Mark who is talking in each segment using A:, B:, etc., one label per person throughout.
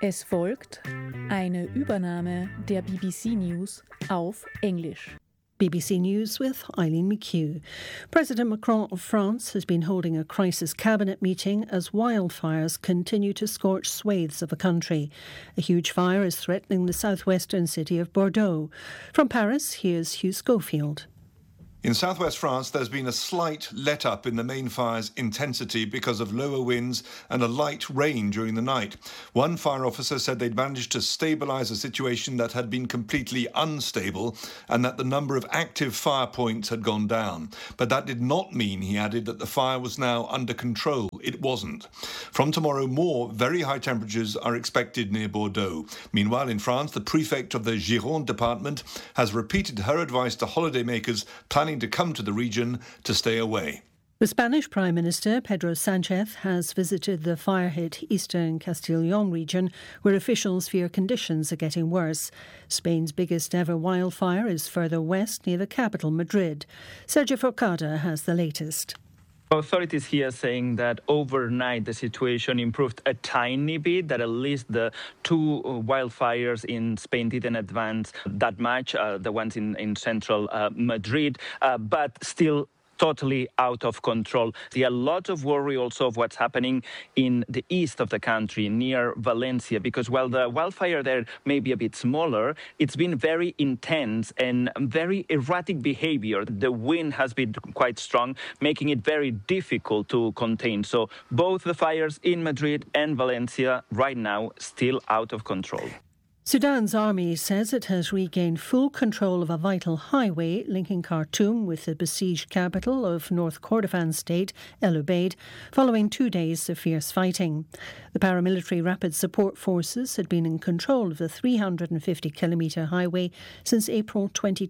A: Es folgt eine Übernahme der BBC News auf Englisch.
B: BBC News with Eileen McHugh. President Macron of France has been holding a crisis cabinet meeting as wildfires continue to scorch swathes of the country. A huge fire is threatening the southwestern city of Bordeaux. From Paris, here's Hugh Schofield.
C: In southwest France, there's been a slight let-up in the main fire's intensity because of lower winds and a light rain during the night. One fire officer said they'd managed to stabilise a situation that had been completely unstable and that the number of active fire points had gone down. But that did not mean, he added, that the fire was now under control. It wasn't. From tomorrow, more very high temperatures are expected near Bordeaux. Meanwhile, in France, the prefect of the Gironde department has repeated her advice to holidaymakers planning to come to the region to stay away.
B: The Spanish Prime Minister, Pedro Sánchez, has visited the fire-hit eastern Castile-León region, where officials fear conditions are getting worse. Spain's biggest ever wildfire is further west near the capital, Madrid. Sergio Forcada has the latest.
D: Authorities here saying that overnight the situation improved a tiny bit, that at least the two wildfires in Spain didn't advance that much, the ones in central Madrid, but still totally out of control. There are a lot of worry also of what's happening in the east of the country, near Valencia, because while the wildfire there may be a bit smaller, it's been very intense and very erratic behavior. The wind has been quite strong, making it very difficult to contain. So both the fires in Madrid and Valencia right now still out of control.
B: Sudan's army says it has regained full control of a vital highway linking Khartoum with the besieged capital of North Kordofan state, El Ubaid, following 2 days of fierce fighting. The paramilitary Rapid Support Forces had been in control of the 350-kilometre highway since April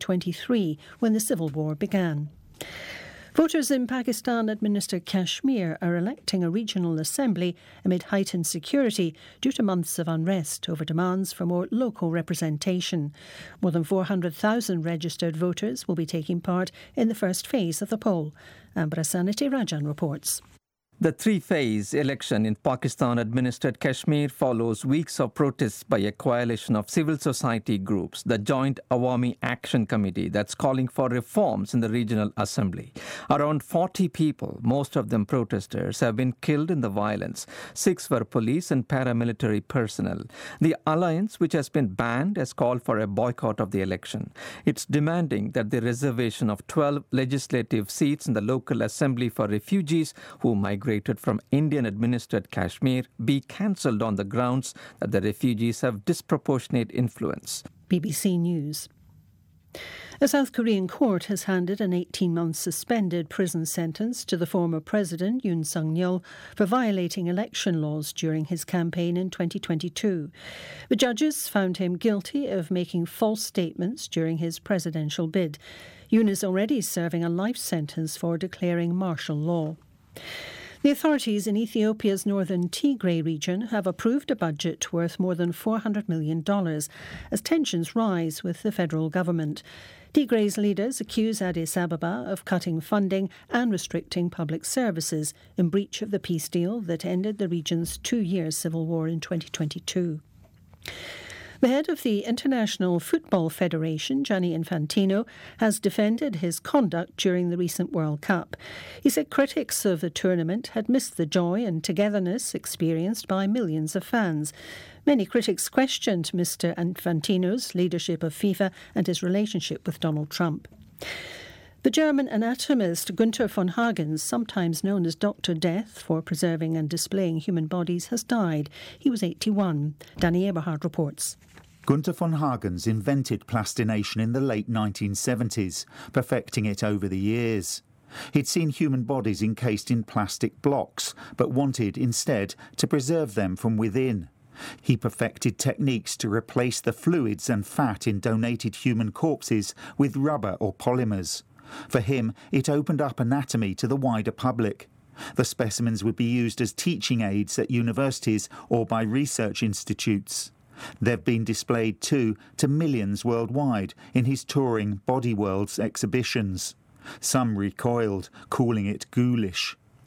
B: 2023, when the civil war began. Voters in Pakistan-administered Kashmir are electing a regional assembly amid heightened security due to months of unrest over demands for more local representation. More than 400,000 registered voters will be taking part in the first phase of the poll. Ambra Sanity Rajan reports.
E: The three-phase election in Pakistan-administered Kashmir follows weeks of protests by a coalition of civil society groups, the Joint Awami Action Committee, that's calling for reforms in the regional assembly. Around 40 people, most of them protesters, have been killed in the violence. 6 were police and paramilitary personnel. The alliance, which has been banned, has called for a boycott of the election. It's demanding that the reservation of 12 legislative seats in the local assembly for refugees who migrated from Indian-administered Kashmir be cancelled on the grounds that the refugees have disproportionate influence.
B: BBC News. A South Korean court has handed an 18-month suspended prison sentence to the former president, Yoon Suk-yeol, for violating election laws during his campaign in 2022. The judges found him guilty of making false statements during his presidential bid. Yoon is already serving a life sentence for declaring martial law. The authorities in Ethiopia's northern Tigray region have approved a budget worth more than $400 million as tensions rise with the federal government. Tigray's leaders accuse Addis Ababa of cutting funding and restricting public services in breach of the peace deal that ended the region's 2-year civil war in 2022. The head of the International Football Federation, Gianni Infantino, has defended his conduct during the recent World Cup. He said critics of the tournament had missed the joy and togetherness experienced by millions of fans. Many critics questioned Mr. Infantino's leadership of FIFA and his relationship with Donald Trump. The German anatomist Günther von Hagens, sometimes known as Dr. Death for preserving and displaying human bodies, has died. He was 81. Danny Eberhard reports.
F: Günther von Hagens invented plastination in the late 1970s, perfecting it over the years. He'd seen human bodies encased in plastic blocks, but wanted instead to preserve them from within. He perfected techniques to replace the fluids and fat in donated human corpses with rubber or polymers. For him, it opened up anatomy to the wider public. The specimens would be used as teaching aids at universities or by research institutes. They've been displayed too to millions worldwide in his touring Body Worlds exhibitions. Some recoiled, calling it ghoulish.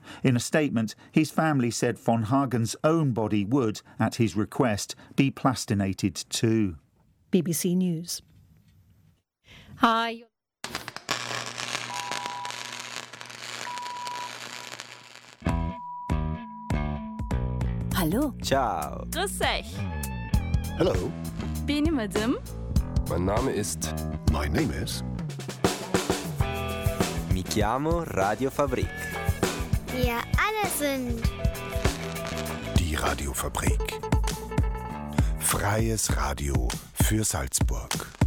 F: In a statement, his family said von Hagen's own body would, at his request, be plastinated too.
B: BBC News.
G: Hi.
H: Hallo.
I: Ciao.
G: Grüß euch.
J: Hello.
G: Benim adım.
J: Mein Name ist. My name is.
I: Mi chiamo Radio Fabrik.
K: Wir alle sind.
J: Die Radiofabrik. Freies Radio für Salzburg.